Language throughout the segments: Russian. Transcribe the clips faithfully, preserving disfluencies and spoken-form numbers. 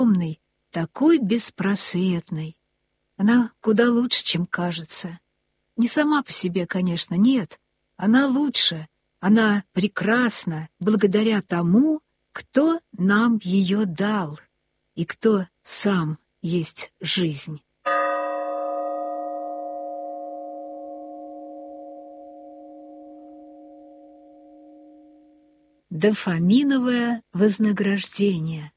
темной, такой беспросветной. Она куда лучше, чем кажется. Не сама по себе, конечно, нет. Она лучше, она прекрасна благодаря тому, кто нам ее дал и кто сам есть жизнь. Дофаминовое вознаграждение.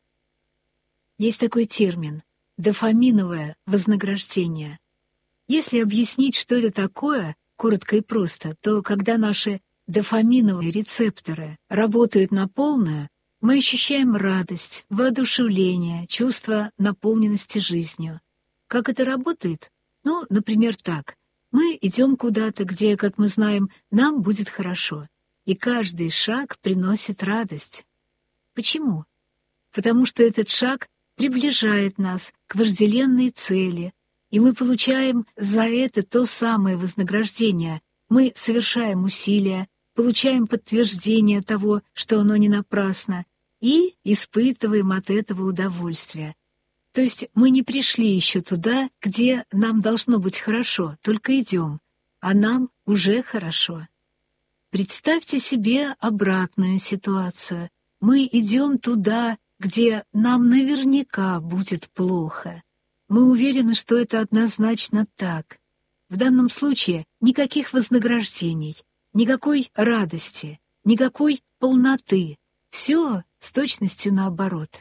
Есть такой термин — дофаминовое вознаграждение. Если объяснить, что это такое, коротко и просто, то когда наши дофаминовые рецепторы работают на полную, мы ощущаем радость, воодушевление, чувство наполненности жизнью. Как это работает? Ну, например, так. Мы идем куда-то, где, как мы знаем, нам будет хорошо, и каждый шаг приносит радость. Почему? Потому что этот шаг приближает нас к вожделенной цели, и мы получаем за это то самое вознаграждение. Мы совершаем усилия, получаем подтверждение того, что оно не напрасно, и испытываем от этого удовольствие. То есть мы не пришли еще туда, где нам должно быть хорошо, только идем, а нам уже хорошо. Представьте себе обратную ситуацию. Мы идем туда, где нам наверняка будет плохо. Мы уверены, что это однозначно так. В данном случае никаких вознаграждений, никакой радости, никакой полноты. Все с точностью наоборот.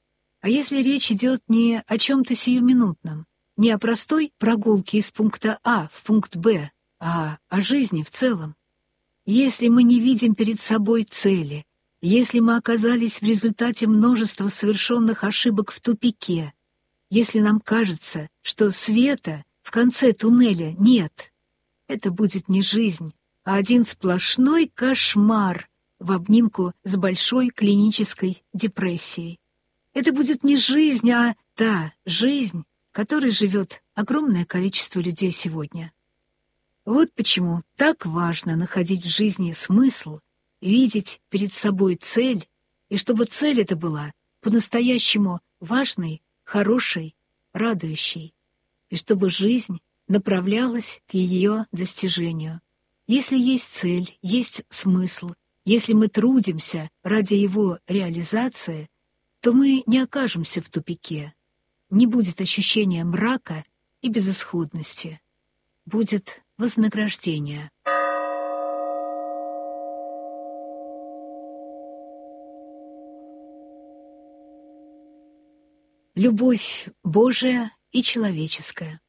А если речь идет не о чем-то сиюминутном, не о простой прогулке из пункта А в пункт Б, а о жизни в целом? Если мы не видим перед собой цели, если мы оказались в результате множества совершенных ошибок в тупике, если нам кажется, что света в конце туннеля нет, это будет не жизнь, а один сплошной кошмар в обнимку с большой клинической депрессией. Это будет не жизнь, а та жизнь, которой живет огромное количество людей сегодня. Вот почему так важно находить в жизни смысл, видеть перед собой цель, и чтобы цель эта была по-настоящему важной, хорошей, радующей, и чтобы жизнь направлялась к ее достижению. Если есть цель, есть смысл, если мы трудимся ради его реализации, то мы не окажемся в тупике, не будет ощущения мрака и безысходности, будет вознаграждение. Любовь Божия и человеческая.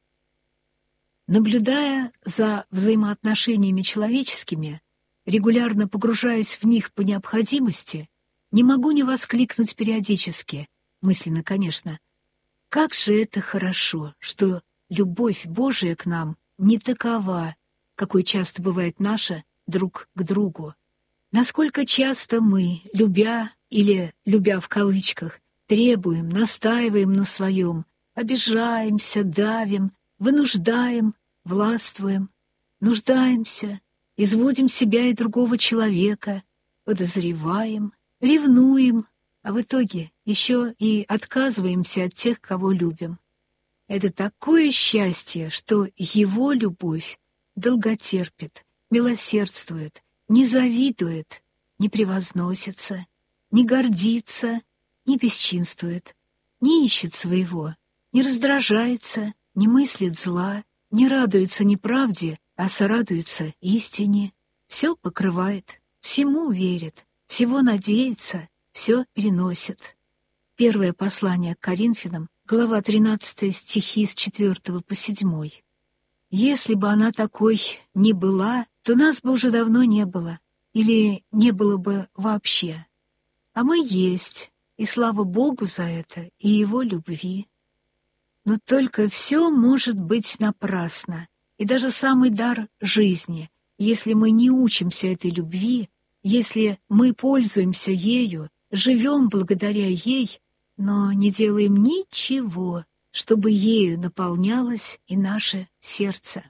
Наблюдая за взаимоотношениями человеческими, регулярно погружаясь в них по необходимости, не могу не воскликнуть периодически, мысленно, конечно, как же это хорошо, что любовь Божия к нам не такова, какой часто бывает наша друг к другу. Насколько часто мы, любя или любя в кавычках, требуем, настаиваем на своем, обижаемся, давим, вынуждаем, властвуем, нуждаемся, изводим себя и другого человека, подозреваем, ревнуем, а в итоге еще и отказываемся от тех, кого любим. Это такое счастье, что его любовь долготерпит, милосердствует, не завидует, не превозносится, не гордится, не бесчинствует, не ищет своего, не раздражается, не мыслит зла, не радуется неправде, а сорадуется истине, все покрывает, всему верит, всего надеется, все переносит. Первое послание к Коринфянам, глава тринадцатая, стихи с четвёртого по седьмой. Если бы она такой не была, то нас бы уже давно не было, или не было бы вообще. А мы есть, и слава Богу за это и Его любви. Но только все может быть напрасно, и даже самый дар жизни, если мы не учимся этой любви, если мы пользуемся ею, живем благодаря ей, но не делаем ничего, чтобы ею наполнялось и наше сердце.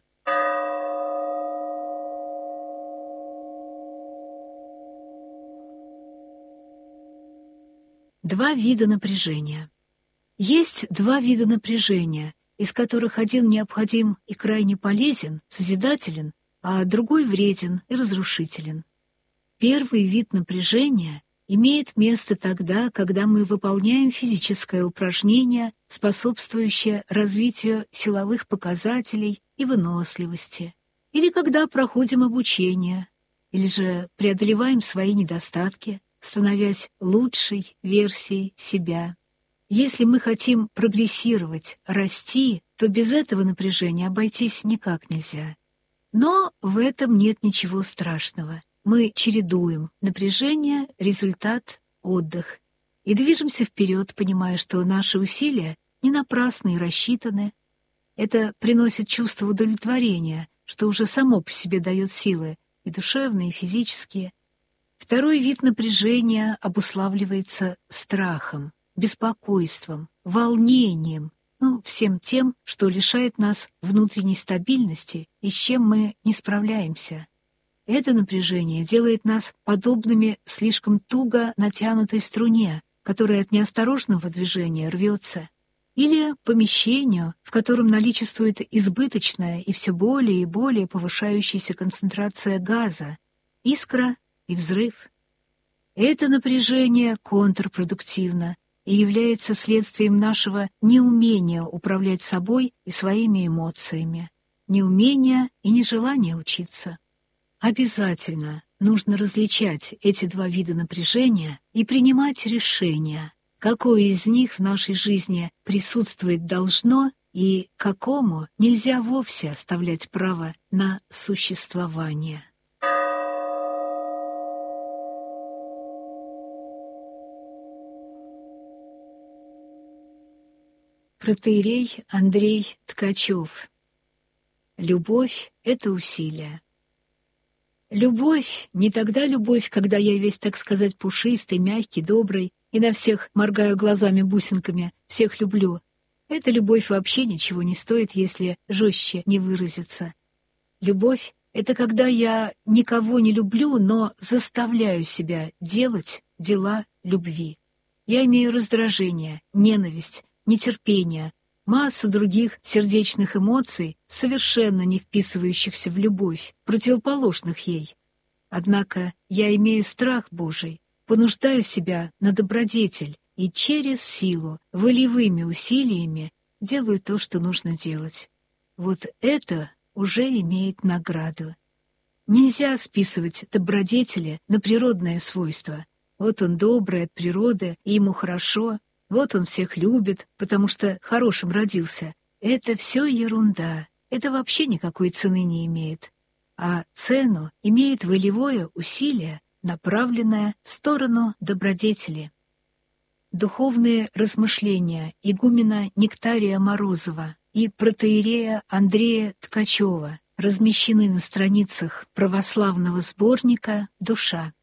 Два вида напряжения. Есть два вида напряжения, из которых один необходим и крайне полезен, созидателен, а другой вреден и разрушителен. Первый вид напряжения имеет место тогда, когда мы выполняем физическое упражнение, способствующее развитию силовых показателей и выносливости, или когда проходим обучение, или же преодолеваем свои недостатки, становясь лучшей версией себя. Если мы хотим прогрессировать, расти, то без этого напряжения обойтись никак нельзя. Но в этом нет ничего страшного. Мы чередуем напряжение, результат, отдых. И движемся вперед, понимая, что наши усилия не напрасны и рассчитаны. Это приносит чувство удовлетворения, что уже само по себе дает силы, и душевные, и физические. Второй вид напряжения обуславливается страхом, беспокойством, волнением, ну, всем тем, что лишает нас внутренней стабильности и с чем мы не справляемся. Это напряжение делает нас подобными слишком туго натянутой струне, которая от неосторожного движения рвется, или помещению, в котором наличествует избыточная и все более и более повышающаяся концентрация газа, искра и взрыв. Это напряжение контрпродуктивно и является следствием нашего неумения управлять собой и своими эмоциями, неумения и нежелания учиться. Обязательно нужно различать эти два вида напряжения и принимать решения, какое из них в нашей жизни присутствовать должно и какому нельзя вовсе оставлять право на существование. Протоиерей Андрей Ткачев. Любовь — это усилие. Любовь — не тогда любовь, когда я весь, так сказать, пушистый, мягкий, добрый, и на всех моргаю глазами-бусинками, всех люблю. Эта любовь вообще ничего не стоит, если жестче не выразиться. Любовь — это когда я никого не люблю, но заставляю себя делать дела любви. Я имею раздражение, ненависть, нетерпение, массу других сердечных эмоций, совершенно не вписывающихся в любовь, противоположных ей. Однако я имею страх Божий, понуждаю себя на добродетель и через силу, волевыми усилиями делаю то, что нужно делать. Вот это уже имеет награду. Нельзя списывать добродетели на природное свойство. Вот он добрый от природы, и ему хорошо. Вот он всех любит, потому что хорошим родился. Это все ерунда. Это вообще никакой цены не имеет. А цену имеет волевое усилие, направленное в сторону добродетели. Духовные размышления игумена Нектария Морозова и протоиерея Андрея Ткачева размещены на страницах православного сборника «Душа».